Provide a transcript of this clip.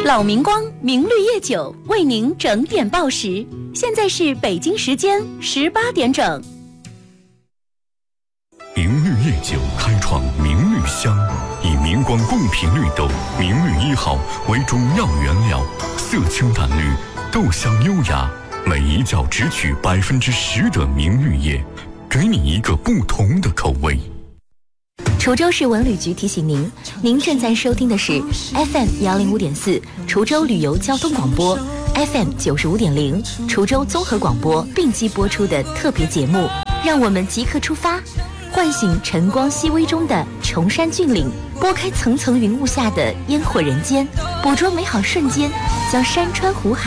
老明光明绿夜酒为您整点报时，现在是北京时间18点整。 明绿夜酒开创明绿香，以明光贡品绿豆明绿1号为中药原料，色清淡绿，豆香优雅，每一窖只取10%的明绿叶，给你一个不同的口味。 滁州市文旅局提醒您，您正在收听的是 FM 105.4滁州旅游交通广播， FM 95.0滁州综合广播并机播出的特别节目。让我们即刻出发，唤醒晨光熹微中的崇山峻岭，拨开层层云雾下的烟火人间，捕捉美好瞬间，将山川湖海